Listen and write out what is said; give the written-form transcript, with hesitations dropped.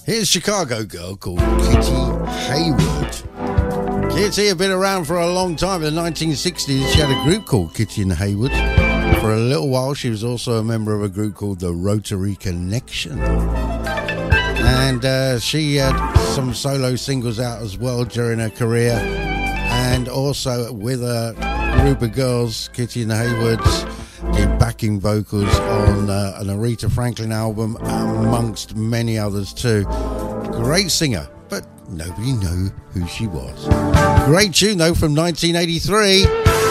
Here's a Chicago girl called Kitty Haywood. Kitty had been around for a long time. In the 1960s, she had a group called Kitty and Haywood. For a little while, she was also a member of a group called the Rotary Connection. And she had some solo singles out as well during her career. And also with a group of girls, Kitty and the Haywoods did backing vocals on an Aretha Franklin album, amongst many others too. Great singer, but nobody knew who she was. Great tune though from 1983.